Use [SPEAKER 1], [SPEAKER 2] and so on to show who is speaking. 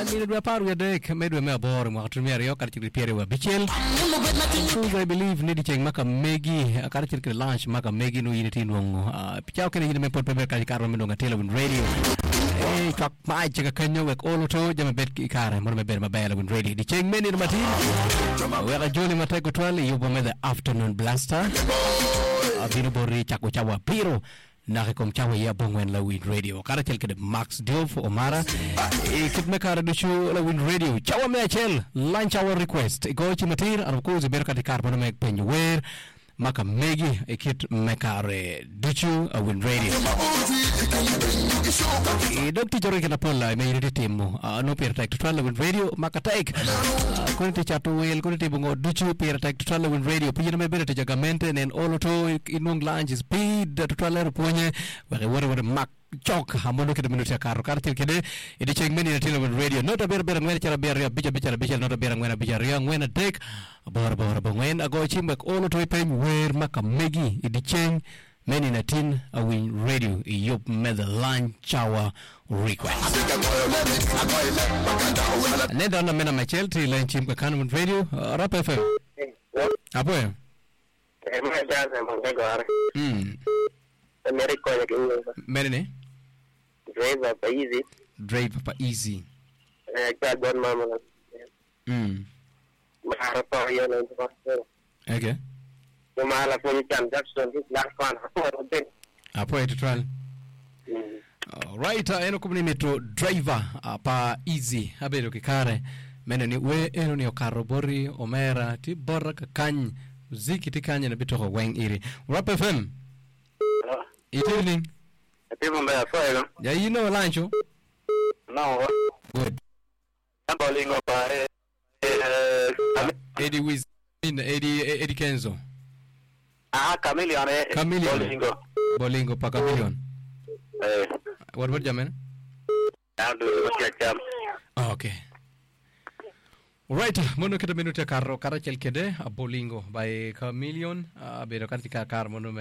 [SPEAKER 1] Mimi dua paru ya dek medwe me abor mo atumia rio kar chikri piere wa bichel. So I believe need cheng maka megi kar chikri launch maka megi no yini wongo. Pichao kene yini me pot pepe kar karo me donga tele win radio. Kak mai chika kanyo wek olo to jama bet ki kare mo me ber mabela win radio. Di cheng meni mati. Weka joli matai ko twali yubo me the afternoon blaster. Bino bori chako chawa piro. Nakikom chawa ya bongwen la win radio kara chel kede Max Diouf Omara kitme kara duchu la win radio chawa me chel lunch hour request go chimatir arko ziber kati carbon me penyo wer maka megi ekit mekare duchu a win radio Dr. Jorge na pola me yiri timo no per tek to la win radio maka tek konti chatu wel konti bungo duchu per tek to la win radio pijina me bere jagamente nen oloto inong lunch speed to la ponye wore mak chok hamono kede minuti karo kartil kede edi cheng meni na tele win radio nota ber ngwen chara ber bicha nota ber ngwen bicha ngwen tek bor ngwen ago chimbek oloto pen wer maka megi edi cheng many na tin a win radio yop me the lunch hour request nenda na mena machel tri lunch imka kanun radio rap fm apo
[SPEAKER 2] America ya
[SPEAKER 1] mene drive pa easy
[SPEAKER 2] don mama mahara yo na
[SPEAKER 1] okay
[SPEAKER 2] Mala pun jam Jackson di Lakpan
[SPEAKER 1] apo etral right eno kumni metro driver pa easy abero kikare meno ni we eno ni okarobori omera ti boraka kany ziki tikanye na bitoko weng iri rap fm evening
[SPEAKER 2] people me afero
[SPEAKER 1] yeah you know lancho
[SPEAKER 2] no
[SPEAKER 1] good
[SPEAKER 2] bolingo pa
[SPEAKER 1] Eddie Wiz in Eddie Kenzo
[SPEAKER 2] Chameleon
[SPEAKER 1] bolingo pa Chameleon what word jamen okay right mono kita minuti karo kara chel kede bolingo by Chameleon bero katika kar mono